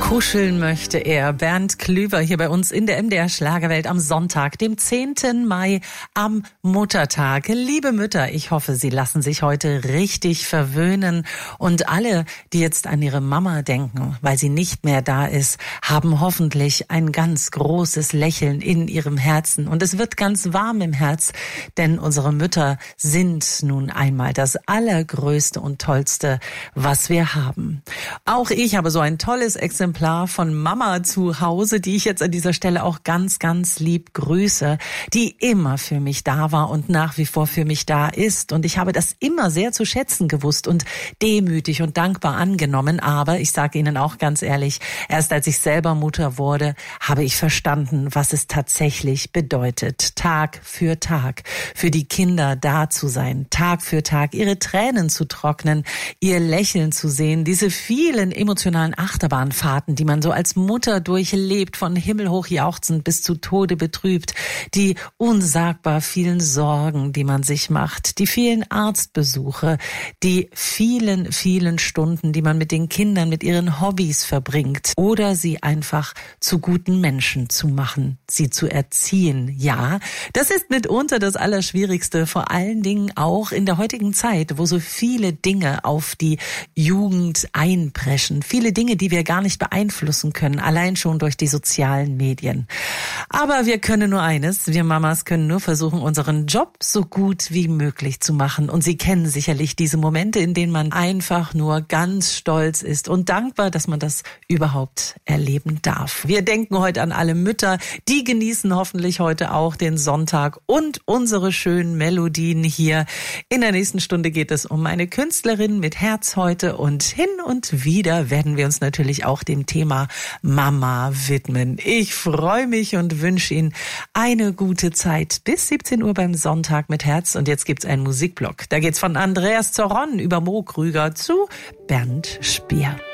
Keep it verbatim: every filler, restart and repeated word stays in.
Kuscheln möchte er. Bernd Klüver hier bei uns in der M D R Schlagerwelt am Sonntag, dem zehnten Mai, am Muttertag. Liebe Mütter, ich hoffe, Sie lassen sich heute richtig verwöhnen. Und alle, die jetzt an ihre Mama denken, weil sie nicht mehr da ist, haben hoffentlich ein ganz großes Lächeln in ihrem Herzen. Und es wird ganz warm im Herz, denn unsere Mütter sind nun einmal das Allergrößte und Tollste, was wir haben. Auch ich habe so ein tolles Exemplar von Mama zu Hause, die ich jetzt an dieser Stelle auch ganz, ganz lieb grüße, die immer für mich da war und nach wie vor für mich da ist. Und ich habe das immer sehr zu schätzen gewusst und demütig und dankbar angenommen. Aber ich sage Ihnen auch ganz ehrlich, erst als ich selber Mutter wurde, habe ich verstanden, was es tatsächlich bedeutet, Tag für Tag für die Kinder da zu sein, Tag für Tag ihre Tränen zu trocknen, ihr Lächeln zu sehen, diese vielen emotionalen Achterbahnfahrten, die man so als Mutter durchlebt, von himmelhoch jauchzend bis zu Tode betrübt, die unsagbar vielen Sorgen, die man sich macht, die vielen Arztbesuche, die vielen, vielen Stunden, die man mit den Kindern, mit ihren Hobbys verbringt oder sie einfach zu guten Menschen zu machen, sie zu erziehen. Ja, das ist mitunter das Allerschwierigste, vor allen Dingen auch in der heutigen Zeit, wo so viele Dinge auf die Jugend einpreschen, viele Dinge, die wir gar nicht beeinflussen können, allein schon durch die sozialen Medien. Aber wir können nur eines, wir Mamas können nur versuchen, unseren Job so gut wie möglich zu machen. Und Sie kennen sicherlich diese Momente, in denen man einfach nur ganz stolz ist und dankbar, dass man das überhaupt erleben darf. Wir denken heute an alle Mütter, die genießen hoffentlich heute auch den Sonntag und unsere schönen Melodien hier. In der nächsten Stunde geht es um eine Künstlerin mit Herz heute und hin und wieder werden wir uns natürlich auch dem Thema Mama widmen. Ich freue mich und wünsche Ihnen eine gute Zeit bis siebzehn Uhr beim Sonntag mit Herz. Und jetzt gibt's einen Musikblock. Da geht's von Andreas Zorron über Mo Krüger zu Bernd Spier.